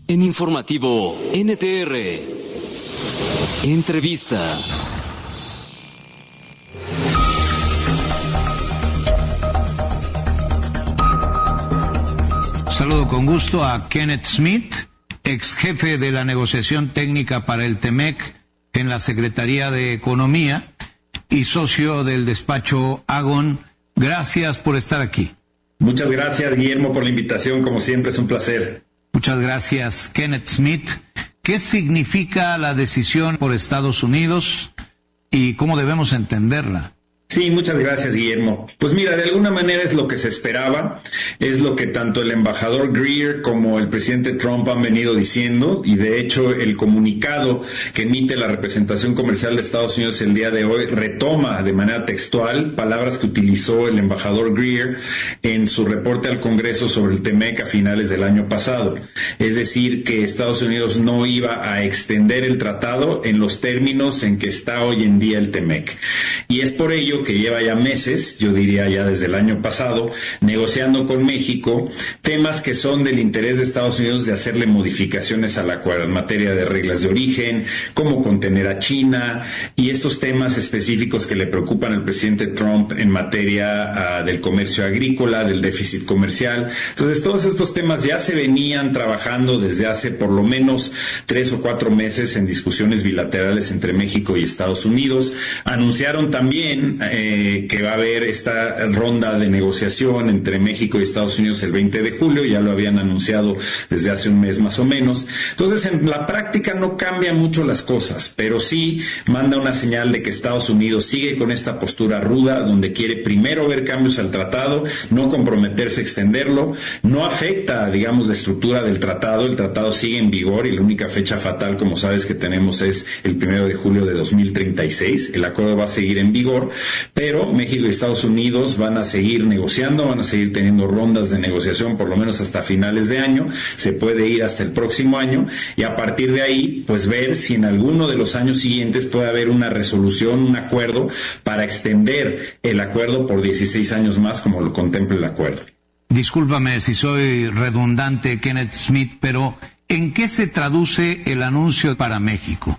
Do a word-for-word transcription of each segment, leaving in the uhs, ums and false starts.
En Informativo N T R, entrevista. Saludo con gusto a Kenneth Smith, ex jefe de la negociación técnica para el TEMEC en la Secretaría de Economía y socio del despacho Agon. Gracias por estar aquí. Muchas gracias, Guillermo, por la invitación. Como siempre, es un placer. Muchas gracias, Kenneth Smith. ¿Qué significa la decisión por Estados Unidos y cómo debemos entenderla? Sí, muchas gracias, Guillermo. Pues mira, de alguna manera es lo que se esperaba, es lo que tanto el embajador Greer como el presidente Trump han venido diciendo, y de hecho el comunicado que emite la representación comercial de Estados Unidos el día de hoy retoma de manera textual palabras que utilizó el embajador Greer en su reporte al Congreso sobre el TEMEC a finales del año pasado. Es decir, que Estados Unidos no iba a extender el tratado en los términos en que está hoy en día el TEMEC. Y es por ello que lleva ya meses, yo diría ya desde el año pasado, negociando con México temas que son del interés de Estados Unidos de hacerle modificaciones al acuerdo en materia de reglas de origen, cómo contener a China y estos temas específicos que le preocupan al presidente Trump en materia uh, del comercio agrícola, del déficit comercial. Entonces, todos estos temas ya se venían trabajando desde hace por lo menos tres o cuatro meses en discusiones bilaterales entre México y Estados Unidos. Anunciaron también Eh, que va a haber esta ronda de negociación entre México y Estados Unidos el veinte de julio, ya lo habían anunciado desde hace un mes más o menos. Entonces, en la práctica no cambian mucho las cosas, pero sí manda una señal de que Estados Unidos sigue con esta postura ruda, donde quiere primero ver cambios al tratado, no comprometerse a extenderlo, no afecta, digamos, la estructura del tratado, el tratado sigue en vigor y la única fecha fatal, como sabes, que tenemos es el primero de julio de dos mil treinta y seis, el acuerdo va a seguir en vigor. Pero México y Estados Unidos van a seguir negociando, van a seguir teniendo rondas de negociación por lo menos hasta finales de año, se puede ir hasta el próximo año y a partir de ahí pues ver si en alguno de los años siguientes puede haber una resolución, un acuerdo para extender el acuerdo por dieciséis años más como lo contempla el acuerdo. Discúlpame si soy redundante, Kenneth Smith, pero ¿en qué se traduce el anuncio para México?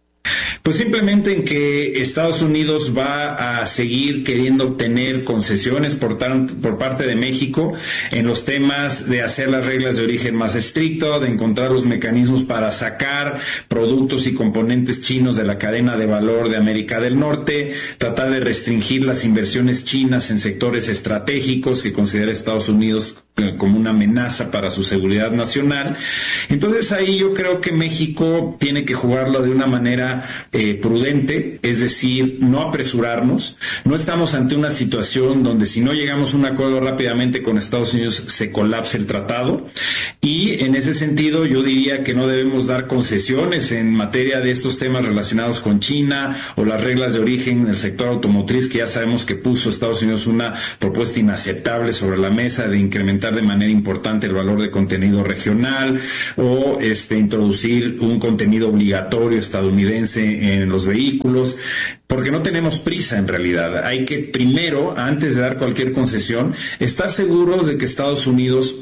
Pues simplemente en que Estados Unidos va a seguir queriendo obtener concesiones por, tan, por parte de México en los temas de hacer las reglas de origen más estricto, de encontrar los mecanismos para sacar productos y componentes chinos de la cadena de valor de América del Norte, tratar de restringir las inversiones chinas en sectores estratégicos que considera Estados Unidos como una amenaza para su seguridad nacional. Entonces ahí yo creo que México tiene que jugarlo de una manera eh, prudente, es decir, no apresurarnos. No estamos ante una situación donde si no llegamos a un acuerdo rápidamente con Estados Unidos se colapse el tratado, y en ese sentido yo diría que no debemos dar concesiones en materia de estos temas relacionados con China o las reglas de origen en el sector automotriz, que ya sabemos que puso Estados Unidos una propuesta inaceptable sobre la mesa de incrementar de manera importante el valor de contenido regional o este introducir un contenido obligatorio estadounidense en los vehículos, porque no tenemos prisa en realidad. Hay que primero, antes de dar cualquier concesión, estar seguros de que Estados Unidos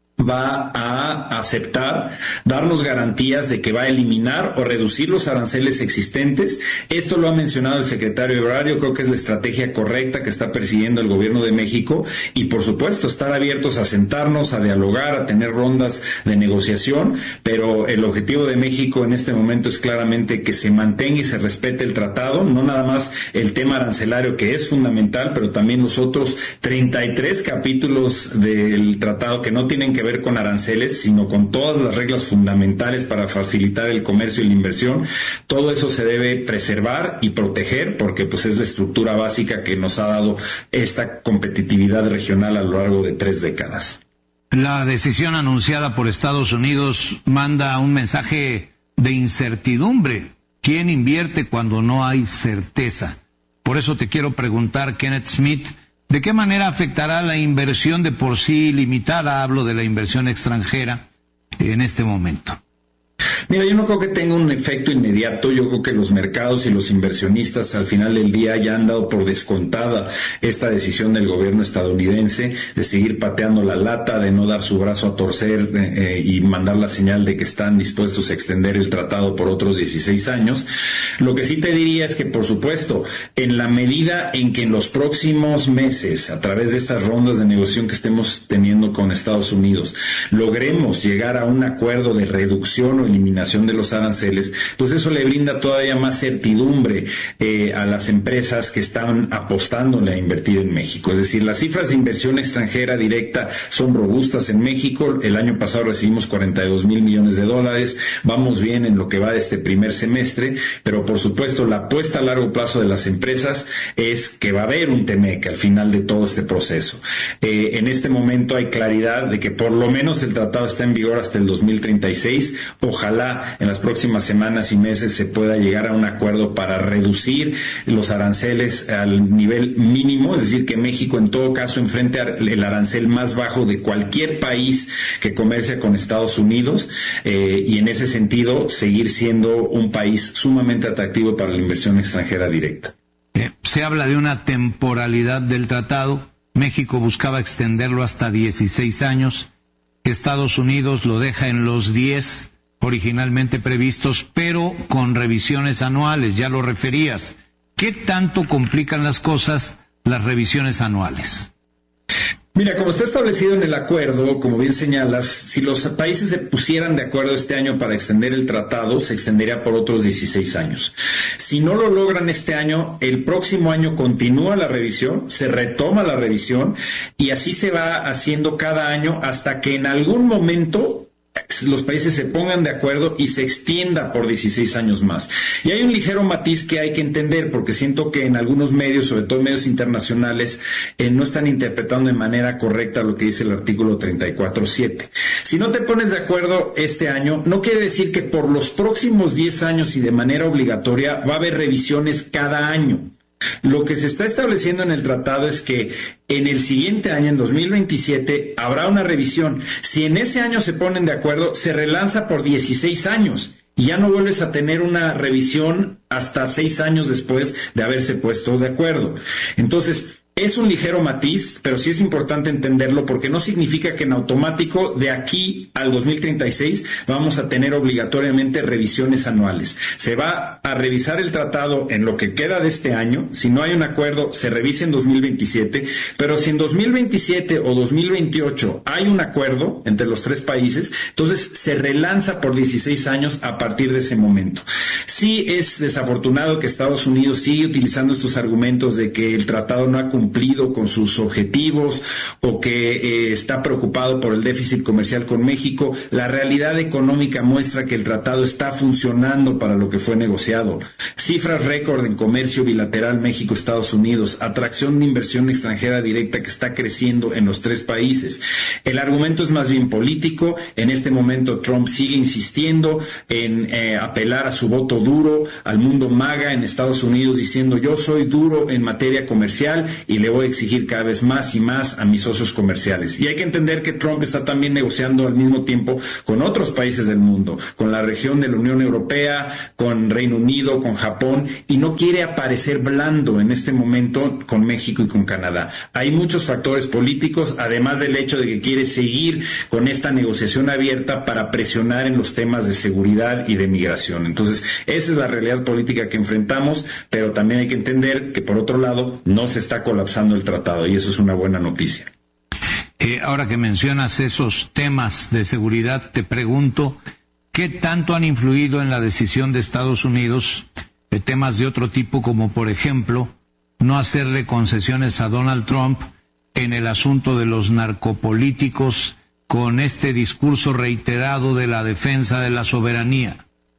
va a aceptar, darnos garantías de que va a eliminar o reducir los aranceles existentes. Esto lo ha mencionado el secretario Ebrard, yo creo que es la estrategia correcta que está persiguiendo el gobierno de México, y por supuesto estar abiertos a sentarnos, a dialogar, a tener rondas de negociación, pero el objetivo de México en este momento es claramente que se mantenga y se respete el tratado, no nada más el tema arancelario, que es fundamental, pero también los otros treinta y tres capítulos del tratado que no tienen que ver con aranceles, sino con todas las reglas fundamentales para facilitar el comercio y la inversión. Todo eso se debe preservar y proteger, porque pues es la estructura básica que nos ha dado esta competitividad regional a lo largo de tres décadas. La decisión anunciada por Estados Unidos manda un mensaje de incertidumbre. ¿Quién invierte cuando no hay certeza? Por eso te quiero preguntar, Kenneth Smith, ¿de qué manera afectará la inversión de por sí limitada, hablo de la inversión extranjera, en este momento? Mira, yo no creo que tenga un efecto inmediato. Yo creo que los mercados y los inversionistas al final del día ya han dado por descontada esta decisión del gobierno estadounidense de seguir pateando la lata, de no dar su brazo a torcer eh, y mandar la señal de que están dispuestos a extender el tratado por otros dieciséis años. Lo que sí te diría es que, por supuesto, en la medida en que en los próximos meses, a través de estas rondas de negociación que estemos teniendo con Estados Unidos, logremos llegar a un acuerdo de reducción o eliminación de los aranceles, pues eso le brinda todavía más certidumbre eh, a las empresas que están apostándole a invertir en México. Es decir, las cifras de inversión extranjera directa son robustas en México. El año pasado recibimos cuarenta y dos mil millones de dólares. Vamos bien en lo que va de este primer semestre, pero por supuesto la apuesta a largo plazo de las empresas es que va a haber un TEMEC al final de todo este proceso. Eh, en este momento hay claridad de que por lo menos el tratado está en vigor hasta el dos mil treinta y seis. Ojalá en las próximas semanas y meses se pueda llegar a un acuerdo para reducir los aranceles al nivel mínimo, es decir, que México en todo caso enfrente el arancel más bajo de cualquier país que comercia con Estados Unidos eh, y en ese sentido seguir siendo un país sumamente atractivo para la inversión extranjera directa. Eh, se habla de una temporalidad del tratado. México buscaba extenderlo hasta dieciséis años. Estados Unidos lo deja en los diez originalmente previstos, pero con revisiones anuales, ya lo referías. ¿Qué tanto complican las cosas las revisiones anuales? Mira, como está establecido en el acuerdo, como bien señalas, si los países se pusieran de acuerdo este año para extender el tratado, se extendería por otros dieciséis años. Si no lo logran este año, el próximo año continúa la revisión, se retoma la revisión y así se va haciendo cada año hasta que en algún momento los países se pongan de acuerdo y se extienda por dieciséis años más. Y hay un ligero matiz que hay que entender, porque siento que en algunos medios, sobre todo medios internacionales, eh, no están interpretando de manera correcta lo que dice el artículo treinta y cuatro siete. Si no te pones de acuerdo este año, no quiere decir que por los próximos diez años y de manera obligatoria va a haber revisiones cada año. Lo que se está estableciendo en el tratado es que en el siguiente año, en dos mil veintisiete, habrá una revisión. Si en ese año se ponen de acuerdo, se relanza por dieciséis años y ya no vuelves a tener una revisión hasta seis años después de haberse puesto de acuerdo. Entonces, es un ligero matiz, pero sí es importante entenderlo porque no significa que en automático de aquí al dos mil treinta y seis vamos a tener obligatoriamente revisiones anuales. Se va a revisar el tratado en lo que queda de este año. Si no hay un acuerdo, se revisa en dos mil veintisiete, pero si en dos mil veintisiete o dos mil veintiocho hay un acuerdo entre los tres países, entonces se relanza por dieciséis años a partir de ese momento. Sí es desafortunado que Estados Unidos sigue utilizando estos argumentos de que el tratado no ha cumplido cumplido con sus objetivos o que eh, está preocupado por el déficit comercial con México. La realidad económica muestra que el tratado está funcionando para lo que fue negociado. Cifras récord en comercio bilateral México-Estados Unidos, atracción de inversión extranjera directa que está creciendo en los tres países. El argumento es más bien político. En este momento Trump sigue insistiendo en eh, apelar a su voto duro, al mundo MAGA en Estados Unidos, diciendo yo soy duro en materia comercial y le voy a exigir cada vez más y más a mis socios comerciales. Y hay que entender que Trump está también negociando al mismo tiempo con otros países del mundo, con la región de la Unión Europea, con Reino Unido, con Japón, y no quiere aparecer blando en este momento con México y con Canadá. Hay muchos factores políticos, además del hecho de que quiere seguir con esta negociación abierta para presionar en los temas de seguridad y de migración. Entonces, esa es la realidad política que enfrentamos, pero también hay que entender que, por otro lado, no se está colapsando el tratado y eso es una buena noticia. Eh, ahora que mencionas esos temas de seguridad, te pregunto, ¿qué tanto han influido en la decisión de Estados Unidos de temas de otro tipo, como por ejemplo, no hacerle concesiones a Donald Trump en el asunto de los narcopolíticos con este discurso reiterado de la defensa de la soberanía?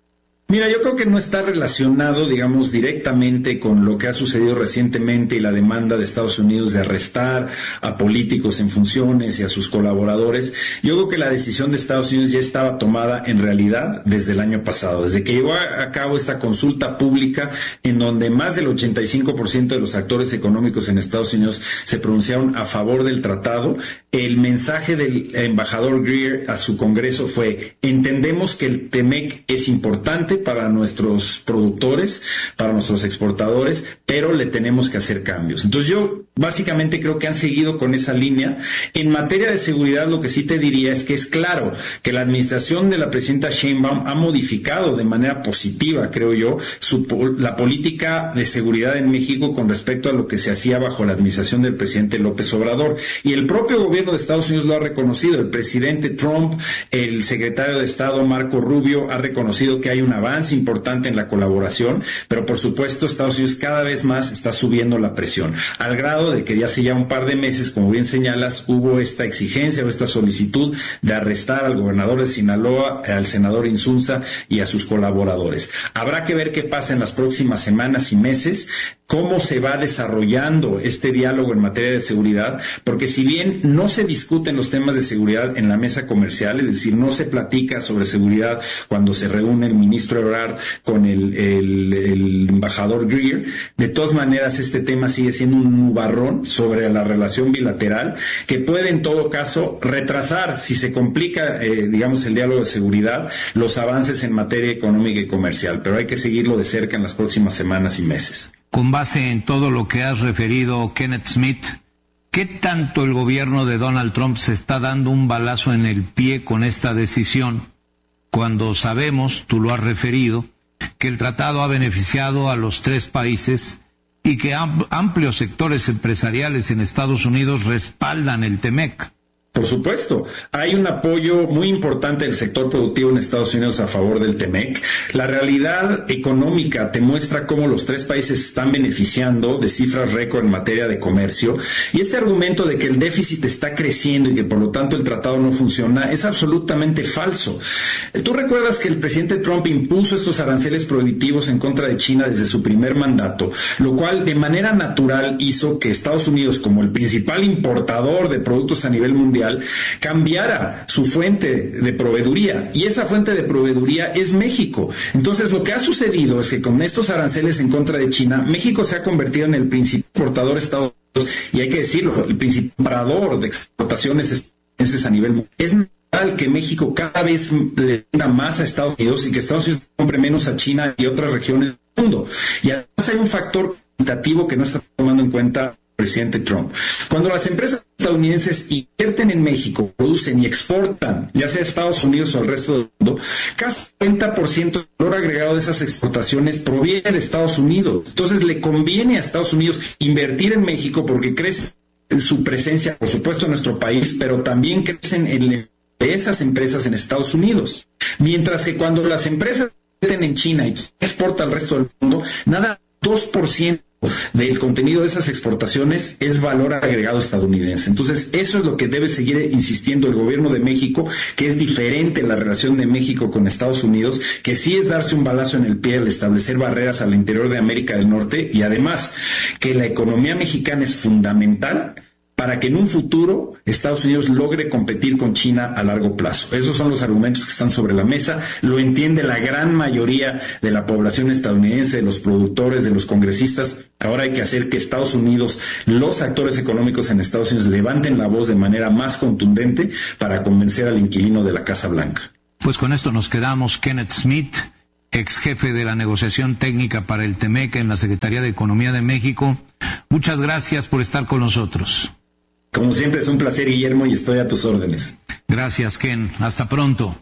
Mira, yo creo que no está relacionado, digamos, directamente con lo que ha sucedido recientemente y la demanda de Estados Unidos de arrestar a políticos en funciones y a sus colaboradores. Yo creo que la decisión de Estados Unidos ya estaba tomada en realidad desde el año pasado, desde que llevó a cabo esta consulta pública en donde más del ochenta y cinco por ciento de los actores económicos en Estados Unidos se pronunciaron a favor del tratado. El mensaje del embajador Greer a su Congreso fue: entendemos que el TEMEC es importante para nuestros productores, para nuestros exportadores, pero le tenemos que hacer cambios. Entonces yo básicamente creo que han seguido con esa línea. En materia de seguridad, lo que sí te diría es que es claro que la administración de la presidenta Sheinbaum ha modificado de manera positiva, creo yo, su, la política de seguridad en México con respecto a lo que se hacía bajo la administración del presidente López Obrador. Y el propio gobierno de Estados Unidos lo ha reconocido. El presidente Trump, el secretario de Estado Marco Rubio ha reconocido que hay una avance importante en la colaboración, pero por supuesto Estados Unidos cada vez más está subiendo la presión, al grado de que ya hace ya un par de meses, como bien señalas, hubo esta exigencia o esta solicitud de arrestar al gobernador de Sinaloa, al senador Insunza y a sus colaboradores. Habrá que ver qué pasa en las próximas semanas y meses, cómo se va desarrollando este diálogo en materia de seguridad, porque si bien no se discuten los temas de seguridad en la mesa comercial, es decir, no se platica sobre seguridad cuando se reúne el ministro Ebrard con el, el, el embajador Greer, de todas maneras este tema sigue siendo un nubarrón sobre la relación bilateral que puede en todo caso retrasar, si se complica, eh, digamos, el diálogo de seguridad, los avances en materia económica y comercial, pero hay que seguirlo de cerca en las próximas semanas y meses. Con base en todo lo que has referido, Kenneth Smith, ¿qué tanto el gobierno de Donald Trump se está dando un balazo en el pie con esta decisión, cuando sabemos, tú lo has referido, que el tratado ha beneficiado a los tres países y que amplios sectores empresariales en Estados Unidos respaldan el TEMEC? Por supuesto, hay un apoyo muy importante del sector productivo en Estados Unidos a favor del TEMEC. La realidad económica te muestra cómo los tres países están beneficiando de cifras récord en materia de comercio, y este argumento de que el déficit está creciendo y que por lo tanto el tratado no funciona es absolutamente falso. Tú recuerdas que el presidente Trump impuso estos aranceles prohibitivos en contra de China desde su primer mandato, lo cual de manera natural hizo que Estados Unidos, como el principal importador de productos a nivel mundial, cambiara su fuente de proveeduría, y esa fuente de proveeduría es México. Entonces lo que ha sucedido es que con estos aranceles en contra de China, México se ha convertido en el principal exportador de Estados Unidos, y hay que decirlo, el principal comprador de exportaciones a nivel mundial. Es natural que México cada vez le venda más a Estados Unidos y que Estados Unidos compre menos a China y otras regiones del mundo. Y además hay un factor cuantitativo que no está tomando en cuenta presidente Trump. Cuando las empresas estadounidenses invierten en México, producen y exportan, ya sea a Estados Unidos o al resto del mundo, casi el cuarenta por ciento del valor agregado de esas exportaciones proviene de Estados Unidos. Entonces le conviene a Estados Unidos invertir en México porque crece su presencia, por supuesto, en nuestro país, pero también crecen en esas empresas en Estados Unidos. Mientras que cuando las empresas invierten en China y exportan al resto del mundo, nada, dos por ciento del contenido de esas exportaciones es valor agregado estadounidense. Entonces, eso es lo que debe seguir insistiendo el gobierno de México, que es diferente en la relación de México con Estados Unidos, que sí es darse un balazo en el pie al establecer barreras al interior de América del Norte, y además que la economía mexicana es fundamental para que en un futuro Estados Unidos logre competir con China a largo plazo. Esos son los argumentos que están sobre la mesa. Lo entiende la gran mayoría de la población estadounidense, de los productores, de los congresistas. Ahora hay que hacer que Estados Unidos, los actores económicos en Estados Unidos, levanten la voz de manera más contundente para convencer al inquilino de la Casa Blanca. Pues con esto nos quedamos. Kenneth Smith, ex jefe de la negociación técnica para el TEMEC en la Secretaría de Economía de México. Muchas gracias por estar con nosotros. Como siempre es un placer, Guillermo, y estoy a tus órdenes. Gracias, Ken. Hasta pronto.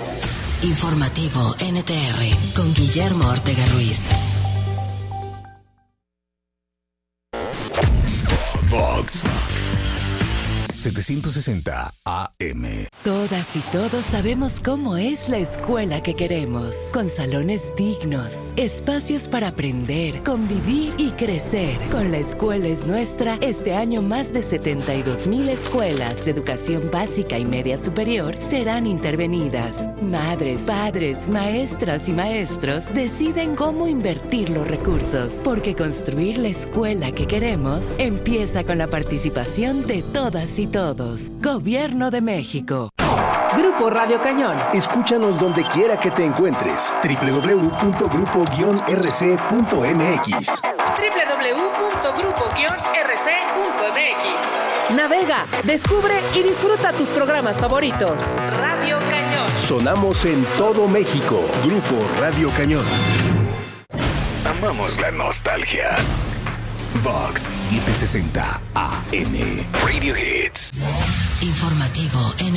Informativo N T R con Guillermo Ortega Ruiz. Vox setecientos sesenta A M. Todas y todos sabemos cómo es la escuela que queremos, con salones dignos, espacios para aprender, convivir y crecer. Con La Escuela es Nuestra, este año más de setenta y dos mil escuelas de educación básica y media superior serán intervenidas. Madres, padres, maestras y maestros deciden cómo invertir los recursos, porque construir la escuela que queremos empieza con la participación de todas y todos. Gobierno de México. Grupo Radio Cañón. Escúchanos donde quiera que te encuentres. doble u doble u doble u punto grupo guion r c punto m x. doble u doble u doble u punto grupo guion r c punto m x. Navega, descubre y disfruta tus programas favoritos. Radio Cañón. Sonamos en todo México. Grupo Radio Cañón. Amamos la nostalgia. Vox setecientos sesenta A M. Radio Hits. Informativo N